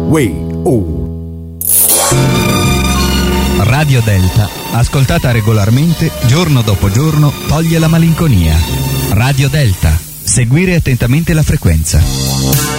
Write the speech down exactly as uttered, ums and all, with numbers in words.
Way, oh. Radio Delta, ascoltata regolarmente, giorno dopo giorno, toglie la malinconia. Radio Delta, seguire attentamente la frequenza.